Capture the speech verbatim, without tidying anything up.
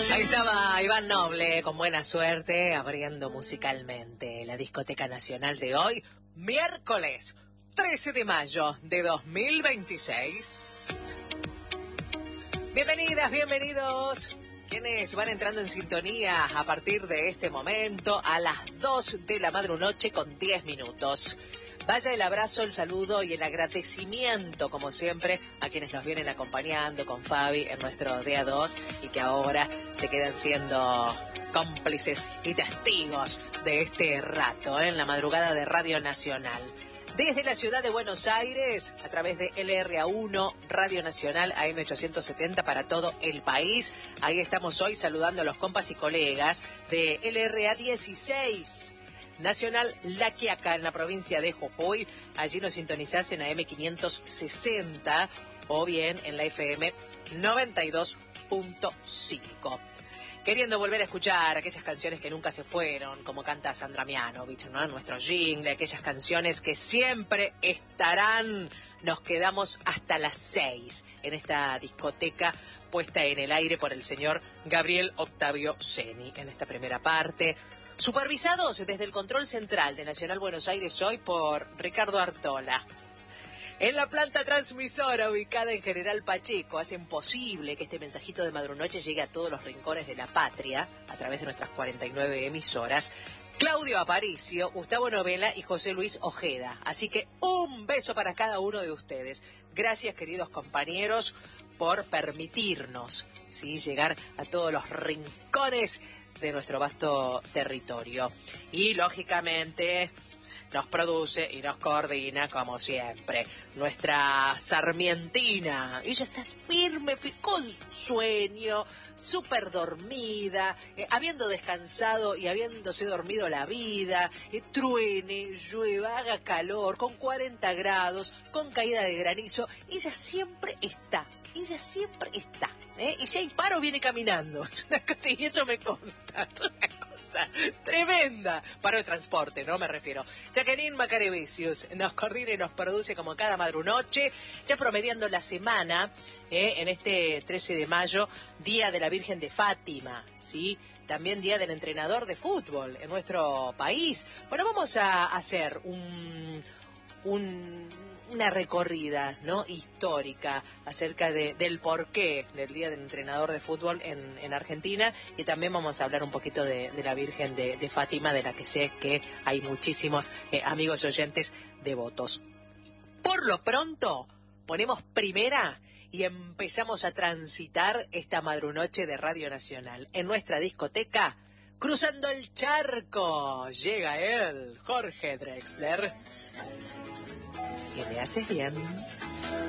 Ahí estaba Iván Noble, con buena suerte, abriendo musicalmente la discoteca nacional de hoy, miércoles trece de mayo de dos mil veintiséis. Bienvenidas, bienvenidos. Quienes van entrando en sintonía a partir de este momento a las dos de la madrunoche con diez minutos. Vaya el abrazo, el saludo y el agradecimiento, como siempre, a quienes nos vienen acompañando con Fabi en nuestro día dos y que ahora se quedan siendo cómplices y testigos de este rato, ¿eh? En la madrugada de Radio Nacional. Desde la ciudad de Buenos Aires, a través de L R A uno, Radio Nacional A M ochocientos setenta para todo el país. Ahí estamos hoy saludando a los compas y colegas de L R A dieciséis. Nacional La Quiaca, en la provincia de Jujuy. Allí nos sintonizás en A M quinientos sesenta o bien en la F M noventa y dos punto cinco. Queriendo volver a escuchar aquellas canciones que nunca se fueron, como canta Sandra Mianovich, ¿no? Nuestro jingle, aquellas canciones que siempre estarán. Nos quedamos hasta las seis en esta discoteca puesta en el aire por el señor Gabriel Octavio Ceni en esta primera parte. Supervisados desde el control central de Nacional Buenos Aires hoy por Ricardo Artola. En la planta transmisora ubicada en General Pacheco hacen posible que este mensajito de madrunoche llegue a todos los rincones de la patria a través de nuestras cuarenta y nueve emisoras. Claudio Aparicio, Gustavo Novela y José Luis Ojeda. Así que un beso para cada uno de ustedes. Gracias, queridos compañeros, por permitirnos, ¿sí?, llegar a todos los rincones de nuestro vasto territorio. Y lógicamente nos produce y nos coordina, como siempre, nuestra sarmientina. Ella está firme, con sueño, súper dormida, eh, habiendo descansado y habiéndose dormido la vida, eh, truene, llueva, haga calor, con cuarenta grados, con caída de granizo. Ella siempre está, ella siempre está. ¿Eh? Y si hay paro, viene caminando. Es una cosa, y eso me consta. Es una cosa tremenda. Paro de transporte, ¿no? Me refiero. Jacqueline Macarevicius nos coordina y nos produce como cada madrunoche, ya promediando la semana, ¿eh? En este trece de mayo, Día de la Virgen de Fátima, ¿sí? También Día del Entrenador de Fútbol en nuestro país. Bueno, vamos a hacer un... un una recorrida, ¿no?, histórica acerca de, del porqué del Día del Entrenador de Fútbol en, en Argentina, y también vamos a hablar un poquito de, de la Virgen de, de Fátima, de la que sé que hay muchísimos eh, amigos y oyentes devotos. Por lo pronto, ponemos primera y empezamos a transitar esta madrunoche de Radio Nacional. En nuestra discoteca, cruzando el charco, llega él, Jorge Drexler. Que le haces bien.